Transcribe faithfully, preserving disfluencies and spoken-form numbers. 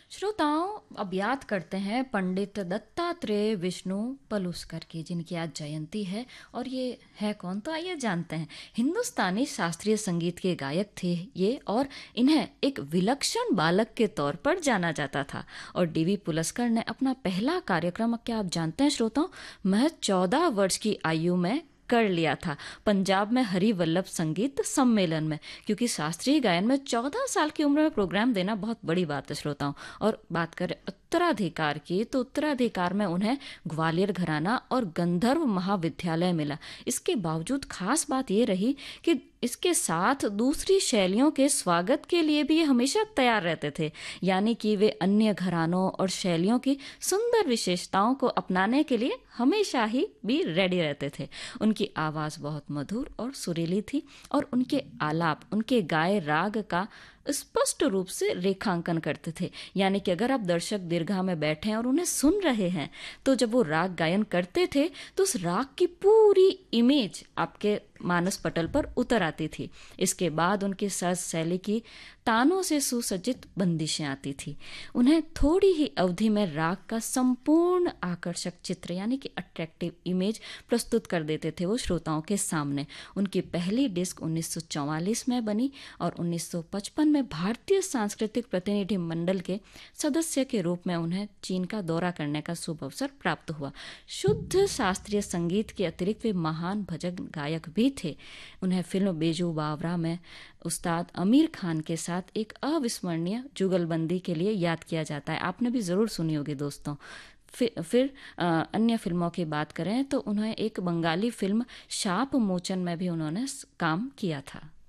श्रोताओं, अब याद करते हैं पंडित दत्तात्रेय विष्णु पलुस्कर की, जिनकी आज जयंती है। और ये है कौन, तो आइए जानते हैं। हिंदुस्तानी शास्त्रीय संगीत के गायक थे ये, और इन्हें एक विलक्षण बालक के तौर पर जाना जाता था। और डीवी पुलस्कर ने अपना पहला कार्यक्रम, क्या आप जानते हैं श्रोताओं, महज चौदह वर्ष की आयु में कर लिया था, पंजाब में हरिवल्लभ संगीत सम्मेलन में। क्योंकि शास्त्रीय गायन में चौदह साल की उम्र में प्रोग्राम देना बहुत बड़ी बात है श्रोताओं। और बात करें उत्तराधिकार की, तो उत्तराधिकार में उन्हें ग्वालियर घराना और गंधर्व महाविद्यालय मिला। इसके बावजूद खास बात ये रही कि इसके साथ दूसरी शैलियों के स्वागत के लिए भी ये हमेशा तैयार रहते थे। यानी कि वे अन्य घरानों और शैलियों की सुंदर विशेषताओं को अपनाने के लिए हमेशा ही भी रेडी रहते थे। उनकी आवाज़ बहुत मधुर और सुरीली थी, और उनके आलाप, उनके गाए राग का स्पष्ट रूप से रेखांकन करते थे। यानी कि अगर आप दर्शक दीर्घा में बैठे हैं और उन्हें सुन रहे हैं, तो जब वो राग गायन करते थे तो उस राग की पूरी इमेज आपके मानस पटल पर उतर आती थी। इसके बाद उनकी सरस शैली की तानों से सुसज्जित बंदिशें आती थी। उन्हें थोड़ी ही अवधि में राग का संपूर्ण आकर्षक चित्र, यानी कि अट्रैक्टिव इमेज प्रस्तुत कर देते थे वो श्रोताओं के सामने। उनकी पहली डिस्क उन्नीस सौ चौवालीस में बनी, और उन्नीस सौ पचपन में भारतीय सांस्कृतिक प्रतिनिधि मंडल के सदस्य के रूप में उन्हें चीन का दौरा करने का शुभ अवसर प्राप्त हुआ। शुद्ध शास्त्रीय संगीत के अतिरिक्त वे महान भजन गायक भी थे। उन्हें फिल्म बेजू बावरा में उस्ताद आमिर खान के साथ एक अविस्मरणीय जुगलबंदी के लिए याद किया जाता है। आपने भी ज़रूर सुनी होगी दोस्तों। फिर, फिर आ, अन्य फिल्मों की बात करें तो उन्हें एक बंगाली फिल्म शाप मोचन में भी उन्होंने काम किया था।